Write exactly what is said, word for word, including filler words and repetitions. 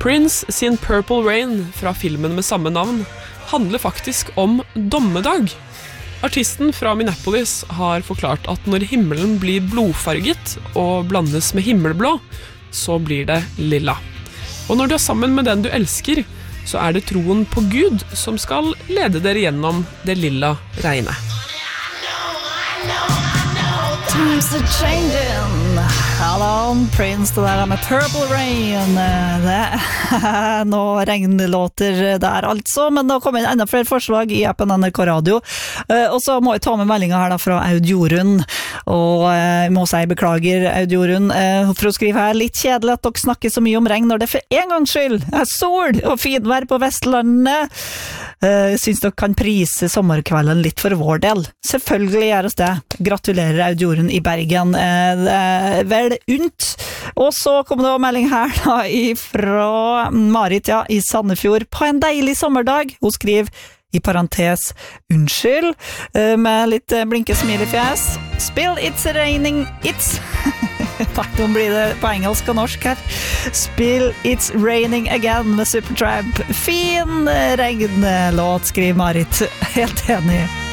Prince sin Purple Rain fra filmen med samme navn handler faktisk om dommedag. Artisten fra Minneapolis har forklart at når himmelen blir blodfarget og blandes med himmelblå, så blir det lilla. Og når du er sammen med den du elsker, så er det troen på Gud som skal lede dere gjennom det lilla regnet. Times are changing. Hello, Prince, det der med Purple Rain. Det er noen regnlåter der altså, men da kommer enda flere forslag i appen N R K Radio. Og så må jeg ta med meldingen her da fra Aud Jorunn, og jeg må si beklager Aud Jorunn, for å skrive her, litt kjedelig at dere snakker så mye om regn når det for en gangs skyld er sol og finvær på Vestlandet. Jeg synes dere kan prise sommerkvelden litt for vår del. Selvfølgelig gjør oss det. Gratulerer Aud Jorunn i Bergen. Det er vel unt. Og så kom det en melding her da fra Marit ja, i Sandefjord på en deilig sommerdag. Hun skriver i parentes unnskyld med litt blinke smil i fjes. Spill it's raining it's Nei, nå blir det på engelsk og norsk her. Spill It's Raining Again med Supertramp. Fin regnlåt, skriver Marit. Helt enig.